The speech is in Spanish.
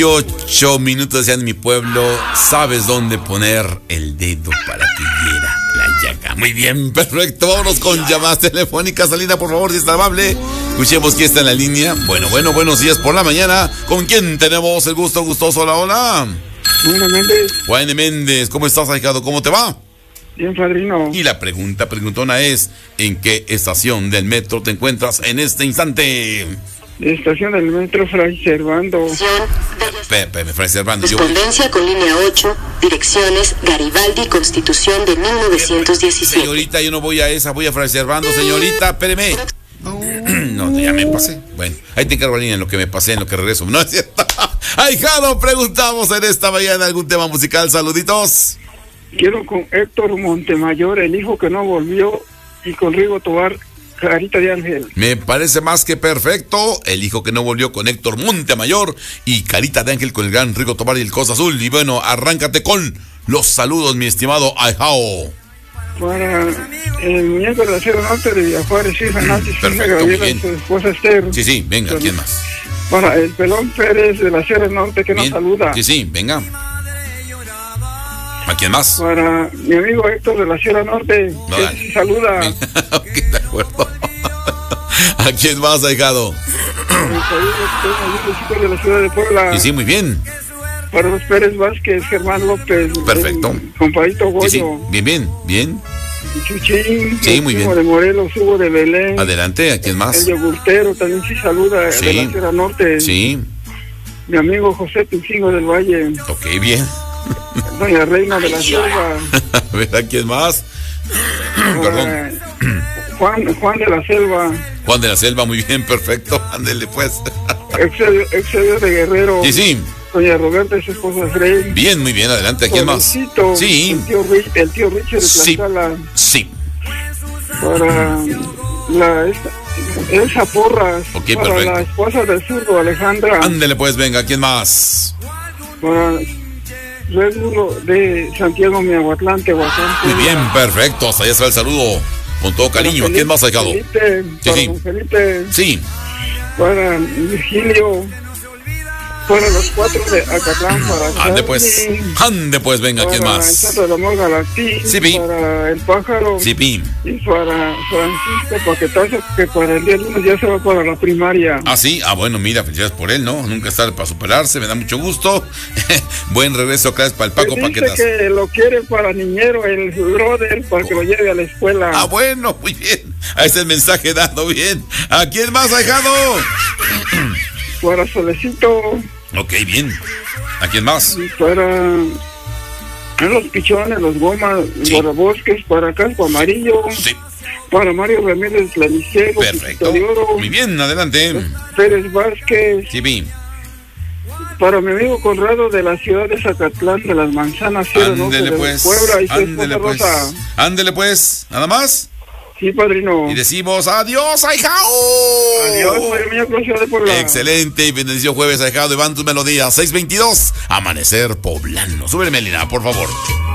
8 minutos ya en mi pueblo. ¿Sabes dónde poner el dedo para que hiera la llaga? Muy bien, perfecto. Vámonos con llamadas telefónicas. Salida, por favor, si está amable. Escuchemos quién está en la línea. Bueno, buenos días por la mañana. ¿Con quién tenemos el gusto? Gustoso, hola. Juan Méndez, ¿cómo estás, ahijado? ¿Cómo te va? Bien, padrino. Y la preguntona es: ¿en qué estación del metro te encuentras en este instante? Estación del metro Fray Servando. Fray Servando. Correspondencia con línea 8, direcciones Garibaldi, Constitución de 1917. Señorita, yo no voy a esa, voy a Fray Servando, señorita, espéreme. No, ya me pasé. Bueno, ahí te encargo la línea en lo que me pasé, en lo que regreso. No es cierto. Ahijado, preguntamos en esta mañana algún tema musical. Saluditos. Quiero con Héctor Montemayor, el hijo que no volvió, y con Rigo Tobar, Carita de Ángel. Me parece más que perfecto. El hijo que no volvió con Héctor Montemayor y Carita de Ángel con el gran Rigo Tobar y el Cosa Azul. Y bueno, arráncate con los saludos, mi estimado ahijado. Para el muñeco de la Sierra Norte de Villajuárez, sí, Fernández, perfecto, muy bien. Su esposa Esther. Sí, venga, ¿quién más? Para el Pelón Pérez de la Sierra Norte, que bien. Nos saluda. Sí, venga. ¿A quién más? Para mi amigo Héctor de la Sierra Norte, no, que sí saluda. Ok, de acuerdo. ¿A quién más, ahijado? De la ciudad de Puebla. Sí, muy bien. Para los Pérez Vázquez, Germán López. Perfecto. Compadrito Goyo. Sí, bien. Chuchín. Sí, muy bien. Hugo de Morelos, Hugo de Belén. Adelante, ¿a quién más? El yogurtero también sí saluda, sí. De la Sierra Norte. Sí. Mi amigo José Pincingo del Valle. Ok, bien. Doña Reina de la Selva. A ver, ¿a quién más? Perdón. Juan de la Selva. Juan de la Selva, muy bien, perfecto. Ándele, pues. Excelio de Guerrero. Sí. Doña Roberta y su esposa Frey. Bien, muy bien, adelante. ¿A quién más? Sí. El tío Richard de Tlaxcala. Sí. Para Elsa Porras. Ok, para perfecto. La esposa del zurdo, Alejandra. Ándele, pues, venga, ¿a quién más? Para Red Bull de Santiago Miahuatlán, Tehuacán. Muy bien, perfecto. Hasta allá se va el saludo. Con todo cariño. ¿A quién más, ahijado? Felipe. Sí. Para Virgilio. Para los 4 de Acatlán, para Ande pues, venga, ¿quién más? El Santo del Amor Galatín, sí, para el Pájaro, sí, y para Francisco Paquetazo, que para el día lunes ya se va para la primaria. Ah, sí, bueno, mira, felicidades por él, ¿no? Nunca es tarde para superarse, me da mucho gusto. Buen regreso, clases para el Paco Paquetazo. Dice que lo quiere para niñero, el brother, para que lo lleve a la escuela. Ah, bueno, muy bien. Ahí está el mensaje dado bien. ¿A quién más, ahijado? Para Solecito. Ok, bien. ¿A quién más? Para los Pichones, los Gomas, sí. Para Bosques, para Casco Amarillo. Sí. Para Mario Ramírez Lanicego. Perfecto. Muy bien, adelante. Pérez Vázquez. Sí, bien. Para mi amigo Conrado de la ciudad de Zacatlán de las Manzanas. Ándele pues. Puebla, ándele pues. ¿Nada más? Sí, padrino. Y decimos adiós, ahijado. Adiós, María de Puebla. Excelente y bendecido jueves, ahijado. Y van tus melodías. 6:22, Amanecer Poblano. Súbeme, Lina, por favor.